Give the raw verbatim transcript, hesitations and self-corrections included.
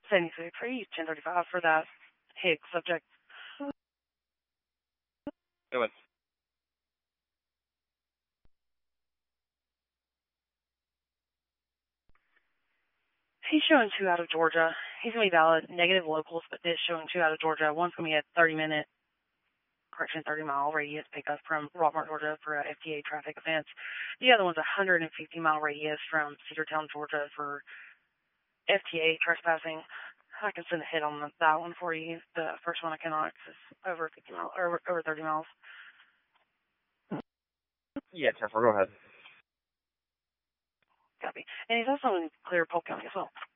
seventy-six, are you ten thirty-five for that Hicks subject? Go ahead. He's showing two out of Georgia. He's going to be valid. Negative locals, but this showing two out of Georgia. One's going to be a thirty-minute, correction, thirty-mile radius pickup from Walmart, Georgia for a F T A traffic offense. The other one's a one hundred fifty-mile radius from Cedartown, Georgia for F T A trespassing. I can send a hit on that one for you. The first one I cannot because it's over fifty miles, or over thirty miles. Yeah, Teffer, go ahead. Copy. And he's also in Clear Polk County as well.